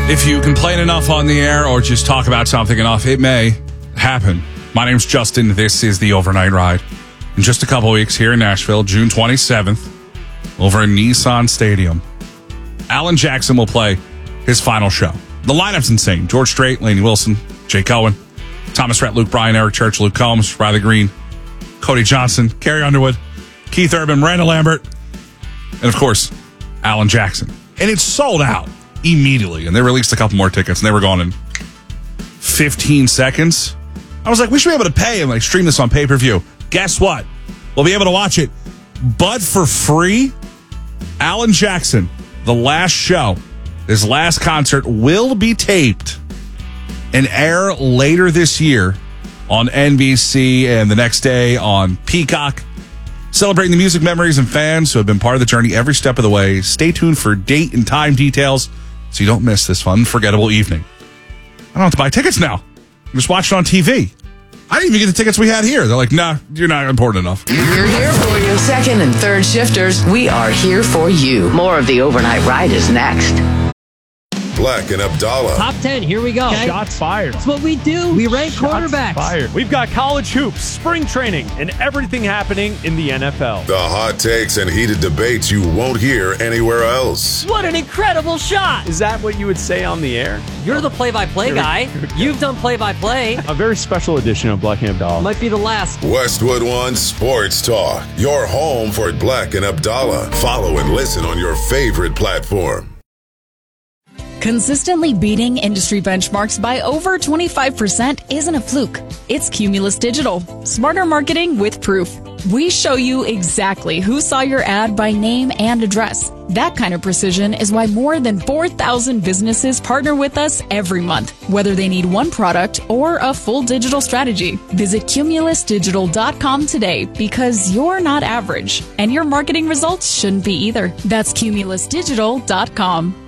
If you complain enough on the air or just talk about something enough, it may happen. My name's Justin. This is the Overnight Ride. In just a couple weeks here in Nashville, June 27th, over in Nissan Stadium, Alan Jackson will play his final show. The lineup's insane. George Strait, Lainey Wilson, Jay Cohen, Thomas Rhett, Luke Bryan, Eric Church, Luke Combs, Riley Green, Cody Johnson, Carrie Underwood, Keith Urban, Miranda Lambert, and of course, Alan Jackson. And it's sold out immediately. And they released a couple more tickets, and they were gone in 15 seconds. I was like, we should be able to pay and stream this on pay-per-view. Guess what? We'll be able to watch it, but for free. Alan Jackson, the last show, his last concert will be taped and air later this year on NBC and the next day on Peacock. Celebrating the music, memories, and fans who have been part of the journey every step of the way. Stay tuned for date and time details so you don't miss this fun, unforgettable evening. I don't have to buy tickets now. Just watch it on TV. I didn't even get the tickets we had here. They're like, nah, you're not important enough. You're here for your second and third shifters. We are here for you. More of the Overnight Ride is next. Black and Abdallah. Top 10, here we go. Okay. Shots fired. That's what we do. We rank quarterbacks. Fired. We've got college hoops, spring training, and everything happening in the NFL. The hot takes and heated debates you won't hear anywhere else. What an incredible shot. Is that what you would say on the air? You're the play-by-play guy. You've done play-by-play. A very special edition of Black and Abdallah. Might be the last. Westwood One Sports Talk. Your home for Black and Abdallah. Follow and listen on your favorite platform. Consistently beating industry benchmarks by over 25% isn't a fluke. It's Cumulus Digital. Smarter marketing with proof. We show you exactly who saw your ad by name and address. That kind of precision is why more than 4,000 businesses partner with us every month, whether they need one product or a full digital strategy. Visit cumulusdigital.com today because you're not average, and your marketing results shouldn't be either. That's cumulusdigital.com.